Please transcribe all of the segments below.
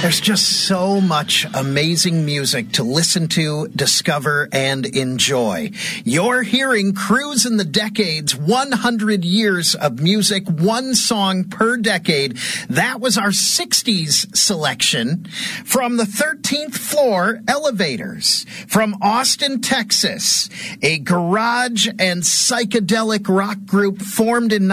There's just so much amazing music to listen to, discover, and enjoy. You're hearing Cruisin' the Decades, 100 years of music, one song per decade. That was our 60s selection from the 13th Floor Elevators from Austin, Texas, a garage and psychedelic rock group formed in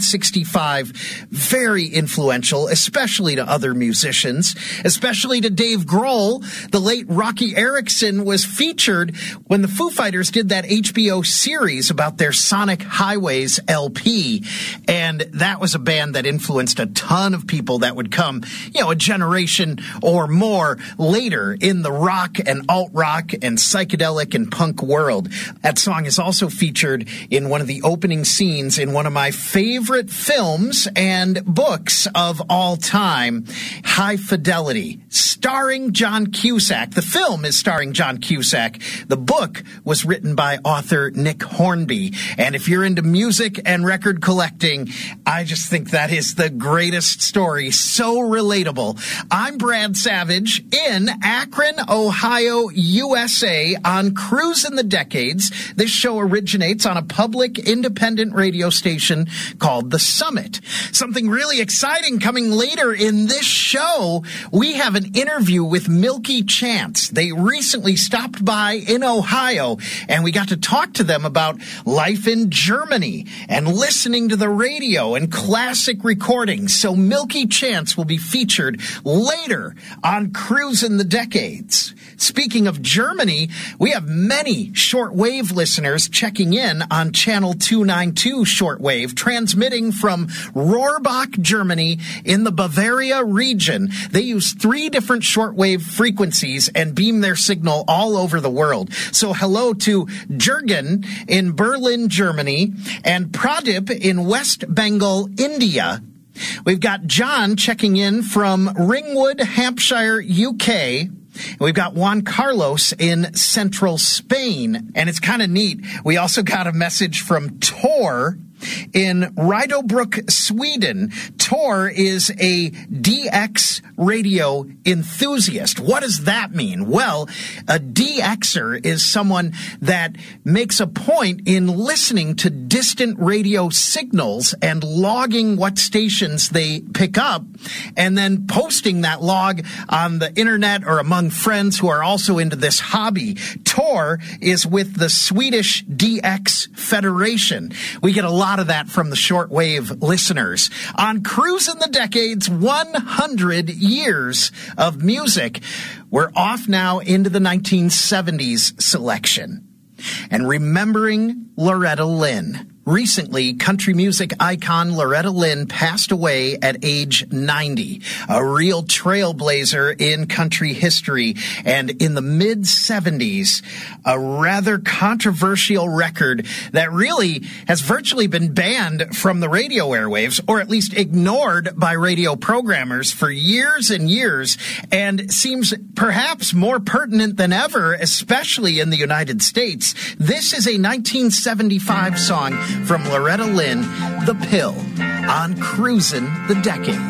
1965. Very influential, especially to other musicians. Especially to Dave Grohl. The late Rocky Erickson was featured when the Foo Fighters did that HBO series about their Sonic Highways LP. And that was a band that influenced a ton of people that would come, a generation or more later in the rock and alt-rock and psychedelic and punk world. That song is also featured in one of the opening scenes in one of my favorite films and books of all time, High Fidelity, starring John Cusack. The film is starring John Cusack. The book was written by author Nick Hornby. And if you're into music and record collecting, I just think that is the greatest story. So relatable. I'm Brad Savage in Akron, Ohio, USA on Cruisin' the Decades. This show originates on a public independent radio station called The Summit. Something really exciting coming later in this show. We have an interview with Milky Chance. They recently stopped by in Ohio, and we got to talk to them about life in Germany and listening to the radio and classic recordings. So Milky Chance will be featured later on Cruisin' the Decades. Speaking of Germany, we have many shortwave listeners checking in on Channel 292 shortwave, transmitting from Rohrbach, Germany in the Bavaria region. They use 3 different shortwave frequencies and beam their signal all over the world. So hello to Jürgen in Berlin, Germany, and Pradip in West Bengal, India. We've got John checking in from Ringwood, Hampshire, UK. And we've got Juan Carlos in central Spain. And it's kind of neat. We also got a message from Tor in Rydöbruk, Sweden. Tor is a DX radio enthusiast. What does that mean? Well, a DXer is someone that makes a point in listening to distant radio signals and logging what stations they pick up and then posting that log on the internet or among friends who are also into this hobby. Tor is with the Swedish DX Federation. We get a lot of that from the shortwave listeners. On Cruisin' the Decades, 100 years of music. We're off now into the 1970s selection. And remembering Loretta Lynn. Recently, country music icon Loretta Lynn passed away at age 90, a real trailblazer in country history, and in the mid-70s, a rather controversial record that really has virtually been banned from the radio airwaves, or at least ignored by radio programmers for years and years, and seems perhaps more pertinent than ever, especially in the United States. This is a 1975 song from Loretta Lynn, The Pill, on Cruisin' the Decades.